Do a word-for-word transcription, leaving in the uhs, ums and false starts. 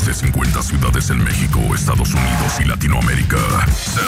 de cincuenta ciudades en México, Estados Unidos y Latinoamérica. Se